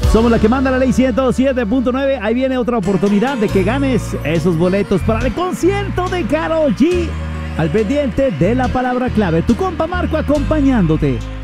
Somos la que manda la ley 107.9. Ahí viene otra oportunidad de que ganes esos boletos para el concierto de Karol G. Al pendiente de la palabra clave. Tu compa Marco acompañándote.